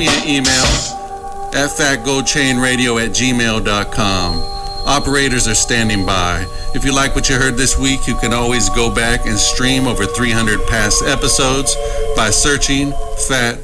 me an email at fatgoldchainradio@gmail.com. Operators are standing by. If you like what you heard this week, you can always go back and stream over 300 past episodes by searching Fat